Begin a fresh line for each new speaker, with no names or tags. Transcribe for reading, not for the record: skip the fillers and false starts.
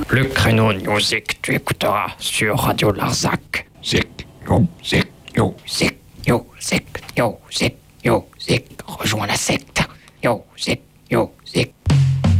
Le créneau Music, tu écouteras sur Radio Larzac. Zik, yo, zik, yo, zik, yo, zik, yo, zik, yo, zik. Rejoins la secte. Yo, zik, yo.